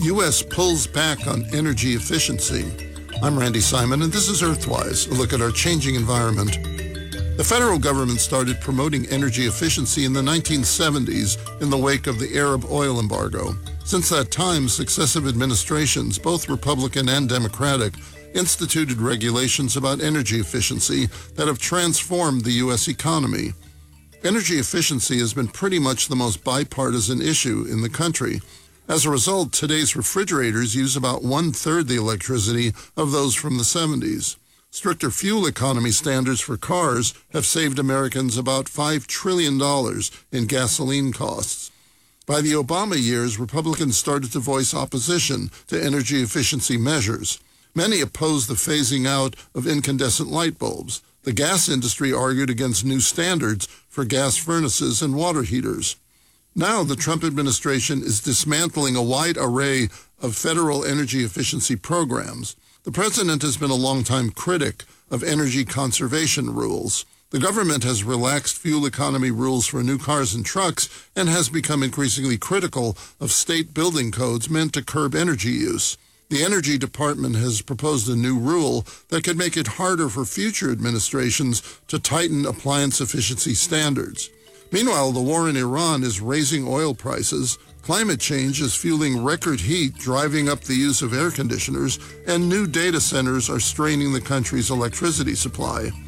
U.S. pulls back on energy efficiency. I'm Randy Simon, and this is Earthwise, a look at our changing environment. The federal government started promoting energy efficiency in the 1970s in the wake of the Arab oil embargo. Since that time, successive administrations, both Republican and Democratic, instituted regulations about energy efficiency that have transformed the U.S. economy. Energy efficiency has been pretty much the most bipartisan issue in the country. As a result, today's refrigerators use about one-third the electricity of those from the 70s. Stricter fuel economy standards for cars have saved Americans about $5 trillion in gasoline costs. By the Obama years, Republicans started to voice opposition to energy efficiency measures. Many opposed the phasing out of incandescent light bulbs. The gas industry argued against new standards for gas furnaces and water heaters. Now, the Trump administration is dismantling a wide array of federal energy efficiency programs. The president has been a longtime critic of energy conservation rules. The government has relaxed fuel economy rules for new cars and trucks and has become increasingly critical of state building codes meant to curb energy use. The Energy Department has proposed a new rule that could make it harder for future administrations to tighten appliance efficiency standards. Meanwhile, the war in Iran is raising oil prices, climate change is fueling record heat, driving up the use of air conditioners, and new data centers are straining the country's electricity supply.